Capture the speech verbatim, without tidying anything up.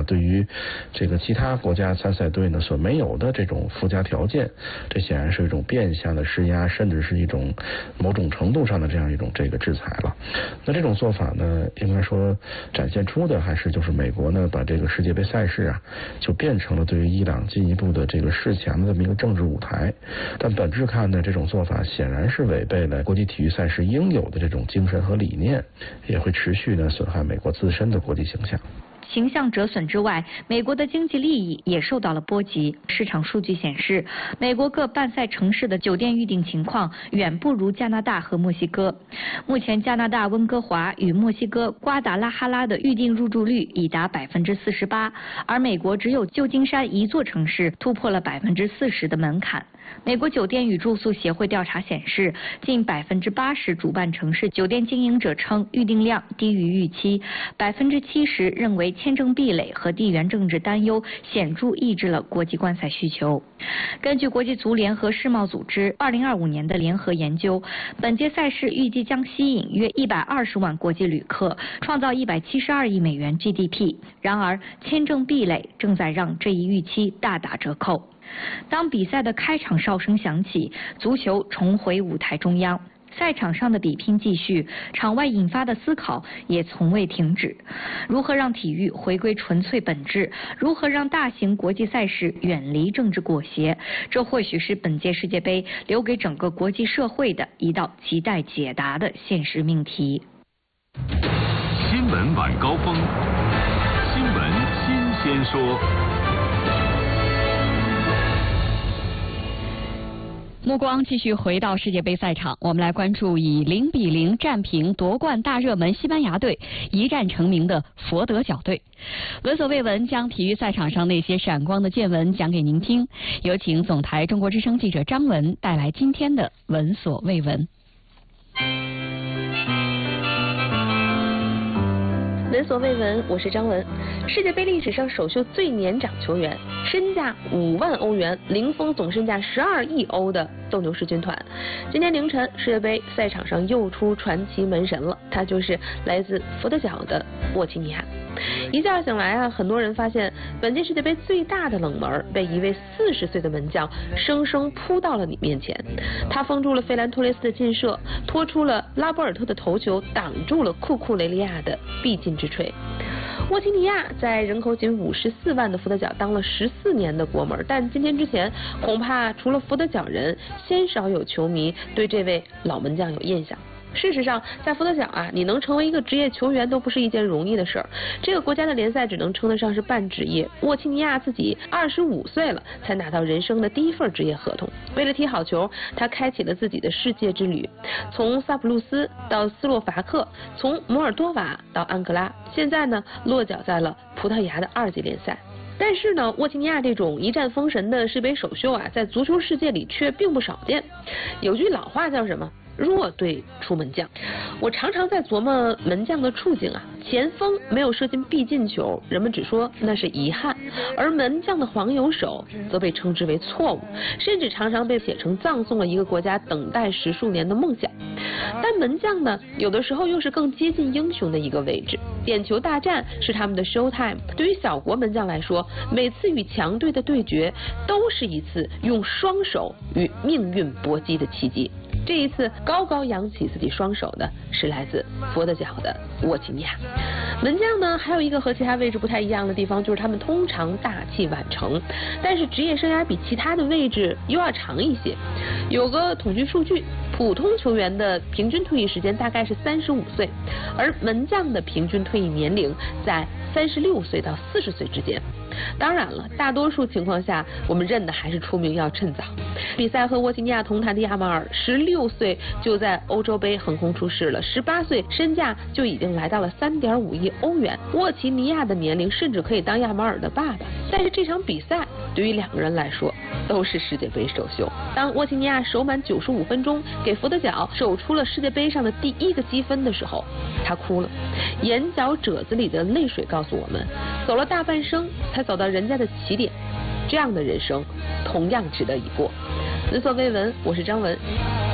呢，对于这个其他国家参赛队呢所没有的这种附加条件，这显然是一种变相的施压，甚至是一种某种程度上的这样一种这个制裁了。那这种做法呢，应该说展现出的还是就是美国呢把这个世界杯赛事啊，就变成了对于伊朗进一步的这个示强的这么一个政治舞台。但本质看呢，这种做法显然是违背了国际体育赛事应有的这种精神和理念，也会持续呢损害美国自身的国际形象。 形象折损之外，美国的经济利益也受到了波及。市场数据显示，美国各办赛城市的酒店预订情况远不如加拿大和墨西哥。目前，加拿大温哥华与墨西哥瓜达拉哈拉的预订入住率已达百分之四十八，而美国只有旧金山一座城市突破了百分之四十的门槛。美国酒店与住宿协会调查显示，近百分之八十主办城市酒店经营者称预订量低于预期，百分之七十认为签证壁垒和地缘政治担忧显著抑制了国际观赛需求。根据国际足联和世贸组织二零二五年的联合研究，本届赛事预计将吸引约一百二十万国际旅客，创造一百七十二亿美元 G D P。然而，签证壁垒正在让这一预期大打折扣。当比赛的开场哨声响起，足球重回舞台中央。赛场上的比拼继续，场外引发的思考也从未停止。如何让体育回归纯粹本质？如何让大型国际赛事远离政治裹挟？这或许是本届世界杯留给整个国际社会的一道亟待解答的现实命题。 新闻晚高峰，新闻新鲜说。 目光继续回到世界杯赛场，我们来关注以零比零战平夺冠大热门西班牙队，一战成名的佛得角队。闻所未闻将体育赛场上那些闪光的见闻讲给您听，有请总台中国之声记者张文带来今天的闻所未闻。 闻所未闻，我是张文。世界杯历史上首秀最年长球员，身价五万欧元，零封总身价十二亿欧的斗牛士军团。今天凌晨，世界杯赛场上又出传奇门神了，他就是来自佛得角的沃齐尼亚。一觉醒来啊，很多人发现本届世界杯最大的冷门被一位四十岁的门将生生扑到了你面前。他封住了费兰托雷斯的劲射，拖出了拉波尔特的头球，挡住了库库雷利亚的必进之锤。沃齐尼亚在人口仅五十四万的佛得角当了十四年的国门，但今天之前，恐怕除了佛得角人，鲜少有球迷对这位老门将有印象。事实上，在佛得角啊，你能成为一个职业球员都不是一件容易的事儿。这个国家的联赛只能称得上是半职业。沃齐尼亚自己二十五岁了，才拿到人生的第一份职业合同。为了踢好球，他开启了自己的世界之旅，从萨普路斯到斯洛伐克，从摩尔多瓦到安哥拉，现在呢，落脚在了葡萄牙的二级联赛。但是呢，沃齐尼亚这种一战封神的世杯首秀啊，在足球世界里却并不少见。有句老话叫什么？弱队出门将。我常常在琢磨门将的处境啊，前锋没有射进必进球，人们只说那是遗憾，而门将的黄油手则被称之为错误，甚至常常被写成葬送了一个国家等待十数年的梦想。但门将呢，有的时候又是更接近英雄的一个位置。点球大战是他们的 show time， 对于小国门将来说，每次与强队的对决都是一次用双手与命运搏击的奇迹。这一次高高扬起自己双手的是来自佛得角的沃齐尼亚。门将呢，还有一个和其他位置不太一样的地方，就是他们通常大器晚成，但是职业生涯比其他的位置又要长一些。有个统计数据，普通球员的平均退役时间大概是三十五岁，而门将的平均退役年龄在三十六岁到四十岁之间。当然了，大多数情况下，我们认的还是出名要趁早。比赛和沃齐尼亚同台的亚马尔，十六岁就在欧洲杯横空出世了，十八岁身价就已经来到了三点五亿欧元。沃齐尼亚的年龄甚至可以当亚马尔的爸爸。但是这场比赛对于两个人来说都是世界杯首秀。当沃齐尼亚守满九十五分钟，给佛得角守出了世界杯上的第一个积分的时候，他哭了，眼角褶子里的泪水告诉我们，走了大半生才走到人家的起点，这样的人生同样值得一过。闻所未闻，我是张文。